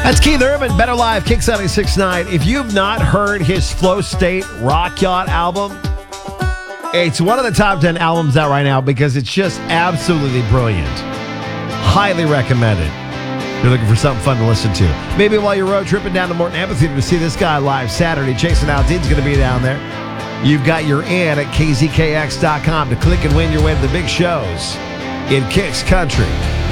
That's Keith Urban, Better Live, Kick 76.9. If you've not heard his Flow State Rock Yacht album, it's one of the top 10 albums out right now because it's just absolutely brilliant. Highly recommended. You're looking for something fun to listen to. Maybe while you're road tripping down to Morton Amphitheater to see this guy live Saturday. Jason Aldean's going to be down there. You've got your in at kzkx.com to click and win your way to the big shows in Kicks Country.